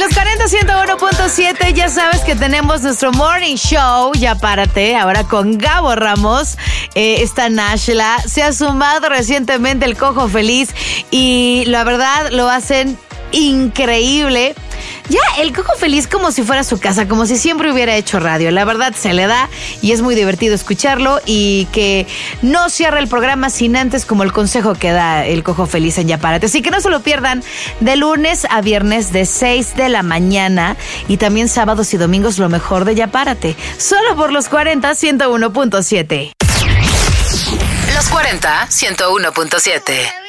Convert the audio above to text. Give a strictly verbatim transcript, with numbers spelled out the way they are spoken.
Los cuarenta, ciento uno punto siete, ya sabes que tenemos nuestro morning show, ya párate, ahora con Gabo Ramos, eh, está Nashla, se ha sumado recientemente el Cojo Feliz y la verdad lo hacen increíble. Ya, el Cojo Feliz como si fuera su casa, como si siempre hubiera hecho radio. La verdad se le da y es muy divertido escucharlo y que no cierre el programa sin antes como el consejo que da el Cojo Feliz en Ya Párate. Así que no se lo pierdan de lunes a viernes de seis de la mañana y también sábados y domingos lo mejor de Ya Párate. Solo por los cuarenta, ciento uno punto siete. Los cuarenta, ciento uno punto siete.